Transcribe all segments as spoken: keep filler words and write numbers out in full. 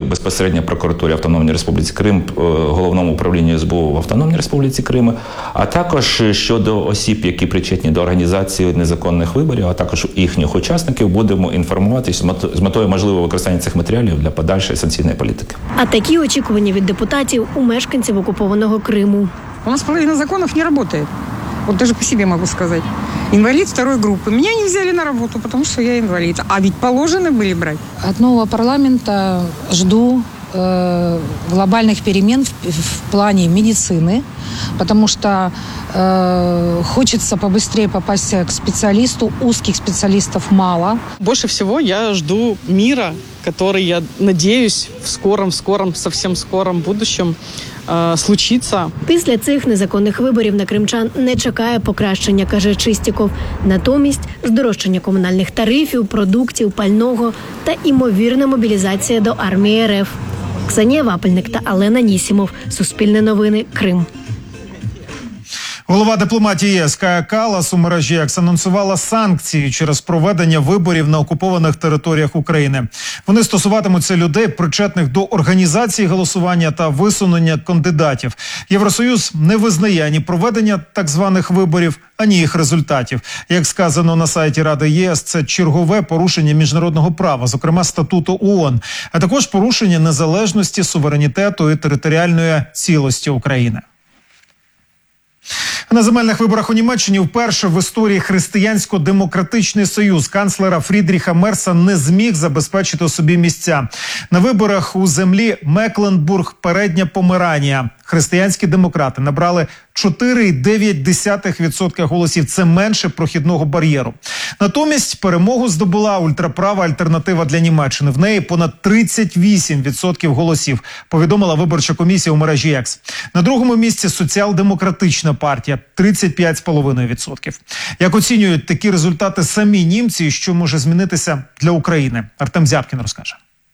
безпосередньо прокуратурі Автономної Республіки Крим, Головному управлінню ес бе у в Автономній Республіці Крим, а також щодо осіб, які причетні до організації незаконних виборів, а також їхніх учасників, будемо інформувати з метою можливого використання цих матеріалів для подальшої санкційної політики. А такі очікування від депутатів у мешканців окупованого Криму. У нас половина законов не работает. Вот даже по себе могу сказать. Инвалид второй группы. Меня не взяли на работу, потому что я инвалид. А ведь положено были брать. От нового парламента жду э, глобальных перемен в, в плане медицины, потому что э, хочется побыстрее попасть к специалисту. Узких специалистов мало. Больше всего я жду мира, который, я надеюсь, в скором, в скором, совсем скором будущем э, случится. Після цих незаконних виборів на кримчан не чекає покращення, каже Чистіков. Натомість здорожчання комунальних тарифів, продуктів, пального та імовірна мобілізація до армії РФ. Ксенія Вапельник та Алена Нісімов. Суспільне новини. Крим. Голова дипломатії ЄС Кая Каллас у мережі Екс анонсувала санкції через проведення виборів на окупованих територіях України. Вони стосуватимуться людей, причетних до організації голосування та висунення кандидатів. Євросоюз не визнає ані проведення так званих виборів, ані їх результатів. Як сказано на сайті Ради ЄС, це чергове порушення міжнародного права, зокрема статуту ООН, а також порушення незалежності, суверенітету і територіальної цілості України. На земельних виборах у Німеччині вперше в історії Християнсько-демократичний союз канцлера Фрідріха Мерца не зміг забезпечити собі місця. На виборах у землі Мекленбург-Передня Померанія християнські демократи набрали чотири цілих дев'ять десятих відсотка голосів. Це менше прохідного бар'єру. Натомість перемогу здобула ультраправа альтернатива для Німеччини. В неї понад тридцять вісім відсотків голосів, повідомила виборча комісія у мережі Екс. На другому місці соціал-демократична партія – тридцять п'ять цілих п'ять десятих відсотка. Як оцінюють такі результати самі німці і що може змінитися для України? Артем Зябкін розкаже.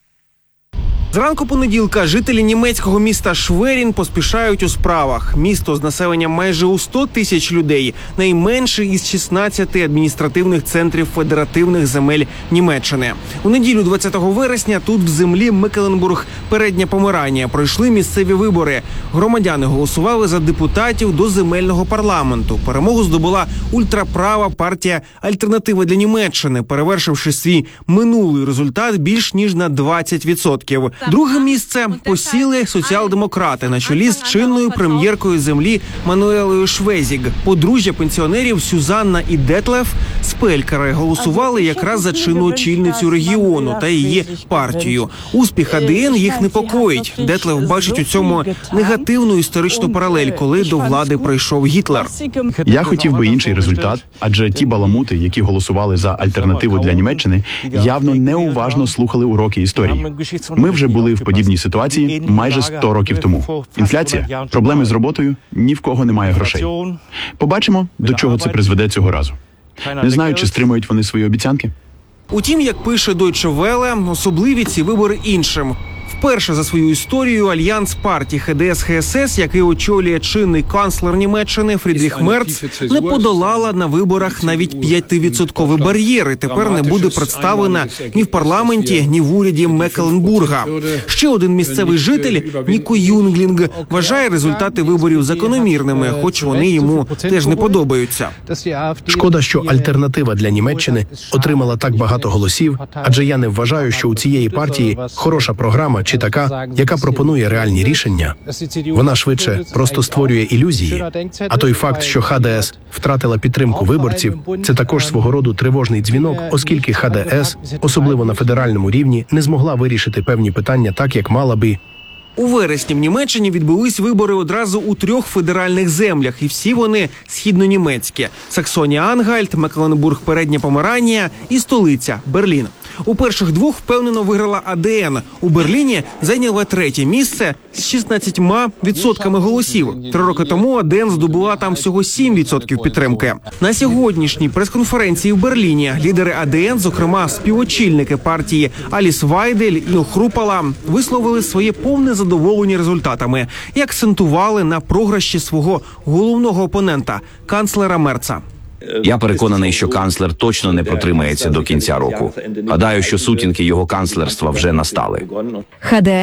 Зранку понеділка жителі німецького міста Шверін поспішають у справах. Місто з населенням майже у сто тисяч людей. Найменший із шістнадцяти адміністративних центрів федеративних земель Німеччини. У неділю двадцятого вересня тут в землі Мекленбург-Передня Померанія пройшли місцеві вибори. Громадяни голосували за депутатів до земельного парламенту. Перемогу здобула ультраправа партія «Альтернатива для Німеччини», перевершивши свій минулий результат більш ніж на двадцять відсотків. Друге місце посіли соціал-демократи на чолі з чинною прем'єркою землі Мануелою Швезіг. Подружжя пенсіонерів Сюзанна і Детлеф Спелькери голосували якраз за чинну очільницю регіону та її партію. Успіх А Д Н їх непокоїть. Детлеф бачить у цьому негативну історичну паралель, коли до влади прийшов Гітлер. Я хотів би інший результат, адже ті баламути, які голосували за альтернативу для Німеччини, явно неуважно слухали уроки історії. Ми вже були в подібній ситуації майже сто років тому. Інфляція, проблеми з роботою, ні в кого немає грошей. Побачимо, до чого це призведе цього разу. Не знаю, чи стримують вони свої обіцянки. Утім, як пише Deutsche Welle, особливі ці вибори іншим. Вперше за свою історію альянс партій Х Д С Х С С, який очолює чинний канцлер Німеччини Фрідріх Мерц, не подолала на виборах навіть п'ятивідсотковий бар'єр і тепер не буде представлена ні в парламенті, ні в уряді Мекленбурга. Ще один місцевий житель, Ніко Юнглінг, вважає результати виборів закономірними, хоч вони йому теж не подобаються. Шкода, що альтернатива для Німеччини отримала так багато голосів, адже я не вважаю, що у цієї партії хороша програма чи така, яка пропонує реальні рішення. Вона швидше просто створює ілюзії. А той факт, що Х Д С втратила підтримку виборців, це також свого роду тривожний дзвінок, оскільки Х Д С, особливо на федеральному рівні, не змогла вирішити певні питання так, як мала би. У вересні в Німеччині відбулись вибори одразу у трьох федеральних землях, і всі вони східнонімецькі – Саксонія-Ангальт, Мекленбург-Передня Померанія і столиця – Берлін. У перших двох впевнено виграла А Д Н. У Берліні зайняла третє місце з шістнадцятьма відсотками голосів. Три роки тому А Д Н здобула там всього сім відсотків підтримки. На сьогоднішній прес-конференції в Берліні лідери А Д Н, зокрема співочільники партії Аліс Вайдель і Хрупала, висловили своє повне задоволення результатами і акцентували на програші свого головного опонента – канцлера Мерца. Я переконаний, що канцлер точно не протримається до кінця року. Гадаю, що сутінки його канцлерства вже настали. Х Д